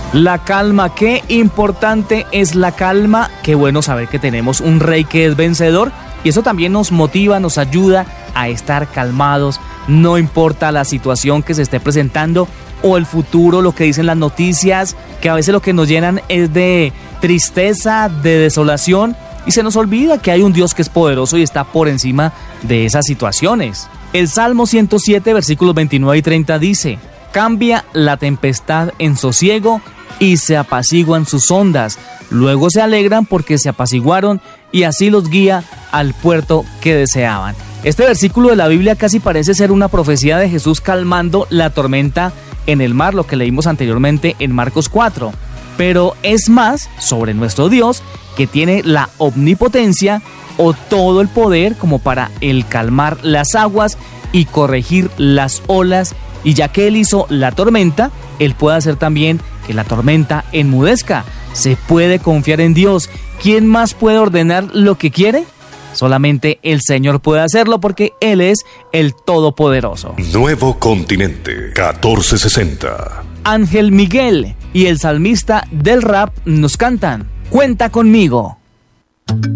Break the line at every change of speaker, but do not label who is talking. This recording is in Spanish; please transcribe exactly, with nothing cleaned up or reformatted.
La calma, qué importante es la calma. Qué bueno saber que tenemos un rey que es vencedor y eso también nos motiva, nos ayuda a estar calmados. No importa la situación que se esté presentando o el futuro, lo que dicen las noticias, que a veces lo que nos llenan es de tristeza, de desolación y se nos olvida que hay un Dios que es poderoso y está por encima de esas situaciones. El Salmo ciento siete, versículos veintinueve y treinta dice: cambia la tempestad en sosiego y se apaciguan sus ondas. Luego se alegran porque se apaciguaron y así los guía al puerto que deseaban. Este versículo de la Biblia casi parece ser una profecía de Jesús calmando la tormenta en el mar, lo que leímos anteriormente en Marcos cuatro. Pero es más sobre nuestro Dios, que tiene la omnipotencia o todo el poder como para el calmar las aguas y corregir las olas. Y ya que Él hizo la tormenta, Él puede hacer también que la tormenta enmudezca. Se puede confiar en Dios. ¿Quién más puede ordenar lo que quiere? Solamente el Señor puede hacerlo porque Él es el Todopoderoso.
Nuevo Continente catorce sesenta.
Ángel Miguel y el salmista del rap nos cantan: cuenta conmigo.